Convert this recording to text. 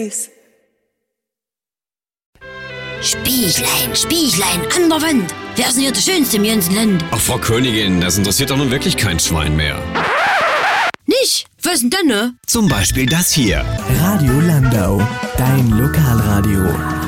weiß. Spiechlein, Spiechlein, an der Wand. Wer ist denn hier der Schönste im ganzen Land? Ach, Frau Königin, das interessiert doch nun wirklich kein Schwein mehr. Nicht? Was denn, ne? Zum Beispiel das hier. Radio Landau, dein Lokalradio.